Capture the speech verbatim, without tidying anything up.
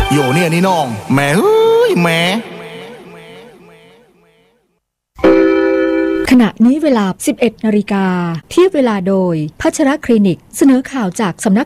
โยเนี่ยนี่น้องแม่เฮ้ยแม่ขณะนี้เวลา สิบเอ็ดนาฬิกา เทียบเวลาโดยพัชรคลินิกเสนอข่าวจากสำนัก